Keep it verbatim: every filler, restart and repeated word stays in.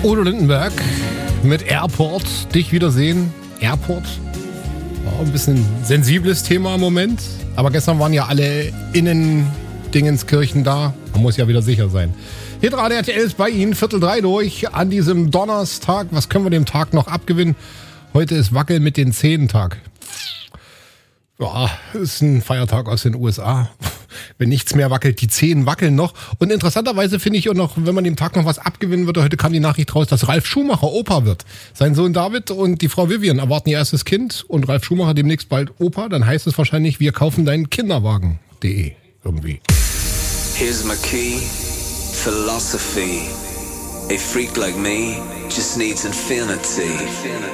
Udo Lindenberg mit Airport, dich wiedersehen. Airport, war ein bisschen ein sensibles Thema im Moment, aber gestern waren ja alle Innendingenskirchen da. Man muss ja wieder sicher sein. Hier gerade R T L ist bei Ihnen, Viertel drei durch an diesem Donnerstag. Was können wir dem Tag noch abgewinnen? Heute ist Wackel mit den Zehn-Tag. Ja, ist ein Feiertag aus den U S A. Wenn nichts mehr wackelt, die Zehen wackeln noch. Und interessanterweise finde ich auch noch, wenn man dem Tag noch was abgewinnen würde, heute kam die Nachricht raus, dass Ralf Schumacher Opa wird. Sein Sohn David und die Frau Vivian erwarten ihr erstes Kind und Ralf Schumacher demnächst bald Opa. Dann heißt es wahrscheinlich, wir kaufen deinen Kinderwagen punkt de irgendwie. Here's my key, philosophy. A freak like me just needs infinity.